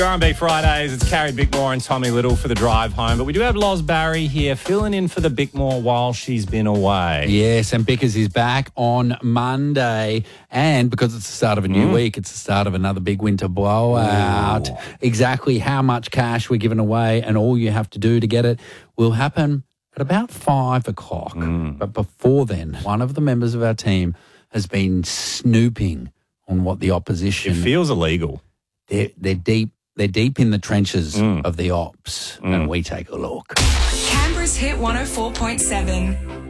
R&B Fridays, it's Carrie Bickmore and Tommy Little for the drive home. But we do have Loz Barry here filling in for the Bickmore while she's been away. Yes, and Bickers is back on Monday. And because it's the start of a new week, it's the start of another big winter blowout. Ooh. Exactly how much cash we're giving away and all you have to do to get it will happen at about 5 o'clock. But before then, one of the members of our team has been snooping on what the opposition... It feels illegal. They're deep in the trenches of the ops, and we take a look. Canberra's Hit 104.7.